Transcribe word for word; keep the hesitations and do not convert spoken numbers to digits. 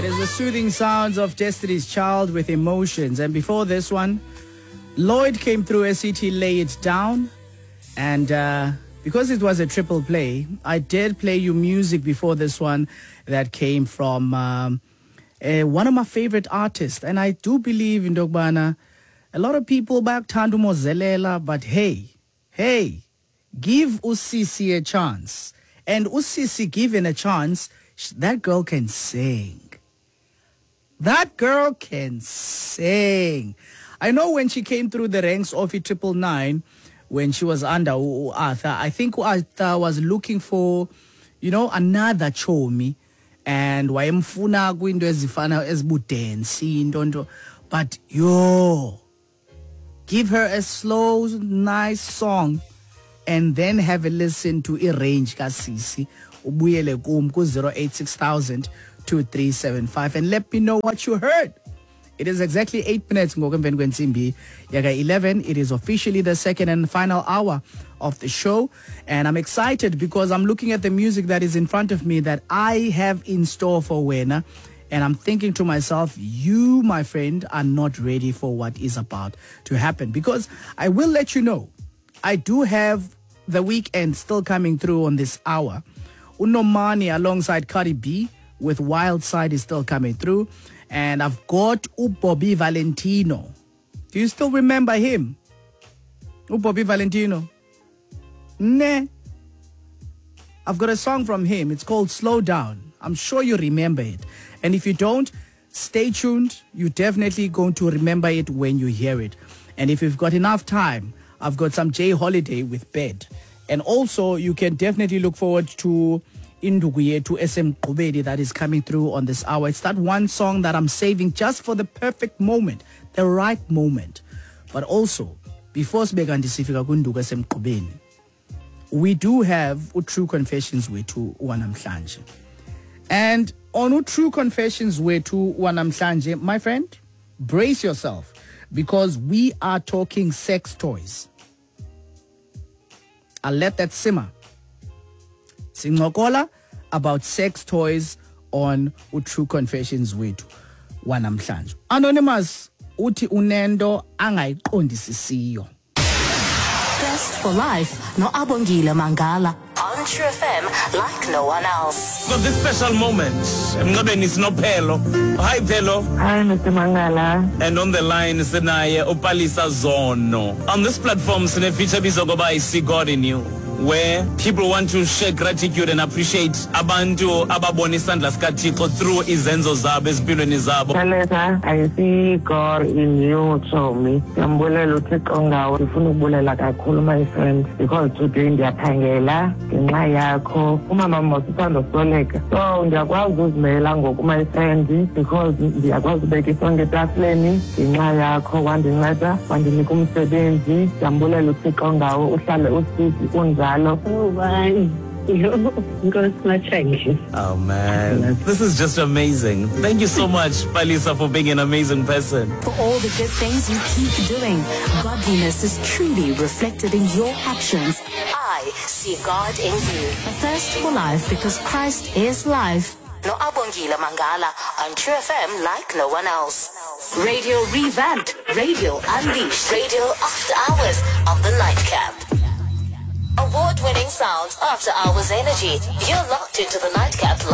It is the soothing sounds of Destiny's Child with Emotions. And before this one, Lloyd came through S C T Lay It Down. And uh, because it was a triple play, I did play you music before this one that came from um, uh, one of my favorite artists. And I do believe in Dogbana, a lot of people back Tandu Mozelela, but hey, hey, give Usisi a chance. And Usisi given a chance, that girl can sing. That girl can sing. I know when she came through the ranks of it triple nine, when she was under Arthur, I think Arthur was looking for, you know, another chomi. And wayemfuna kwinto ezifana ezibudensi into. But yo, give her a slow, nice song, and then have a listen to Arrange Kasisi. Ubuyele kum ku zero eight six thousand two three seven five and let me know what you heard. It is exactly eight minutes ngokwemveni kwensimbi yaga eleven. It is officially the second and final hour of the show, and I'm excited because I'm looking at the music that is in front of me that I have in store for Wena, and I'm thinking to myself, you, my friend, are not ready for what is about to happen, because I will let you know, I do have the weekend still coming through on this hour. Unomani alongside Cardi B with Wild Side is still coming through. And I've got Bobby Valentino. Do you still remember him? Bobby Valentino. Nah. I've got a song from him. It's called Slow Down. I'm sure you remember it. And if you don't, stay tuned. You're definitely going to remember it when you hear it. And if you've got enough time, I've got some Jay Holiday with Bed. And also, you can definitely look forward to Induguye to S M Qubedi that is coming through on this hour. It's that one song that I'm saving just for the perfect moment, the right moment. But also, before Sibekandi sifika kunduku S M Qubedi, we do have True Confessions wethu wanamhlanje. And on True Confessions wethu wanamhlanje, my friend, brace yourself, because we are talking sex toys. I'll let that simmer. Singokola about sex toys on True Confessions wethu wanamhlanje. Anonymous uthi unendo angayiqondisisiyo. Best for life, no Abongile Mangala. On True F M like no one else. For this special moment, Mngabeni Snopelo. Hi Pelo. Hi Mister Mangala. And on the line Senaye Opalisa Zono. On this platform, Sine feature bizogoba I see God in you, where people want to share gratitude and appreciate abantu ababona isandla sikaThixo through izenzo zabo ezimpilweni zabo. Kaleka, I see God in you, Chomi. Ngiyambulela uThixo ngawe. Ngifuna ukubulela kakhulu my friend, because today ndiyaphangela ngenxa yakho. Umama mosithando soleka. So ndiyakwazi uzimela ngoku my friend, because ndiyakwazi ubeka isonke etafuleni ngenxa yakho, wandinceda wandinika umsebenzi. Ngiyambulela uThixo ngawe, uhlale usizi unjalo. Oh, bye. Oh man, this is just amazing. Thank you so much, Palisa, for being an amazing person. For all the good things you keep doing, godliness is truly reflected in your actions. I see God in you. A thirst for life because Christ is life. No Abongile Mangala on True F M like no one else. Radio revamped, radio unleashed, radio after hours on the nightcap. Award-winning sounds after hours energy. You're locked into the nightcap.